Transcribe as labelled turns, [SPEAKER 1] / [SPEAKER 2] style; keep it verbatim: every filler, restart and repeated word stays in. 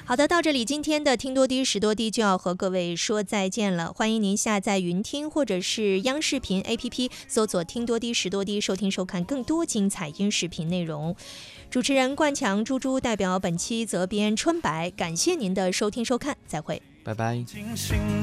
[SPEAKER 1] 好的，到这里今天的听多低识多低就要和各位说再见了。欢迎您下载云听或者是央视频 A P P， 搜索听多低识多低，收听收看更多精彩音视频内容。主持人冠强、猪猪代表本期责编春白，感谢您的收听收看，再会，
[SPEAKER 2] 拜拜。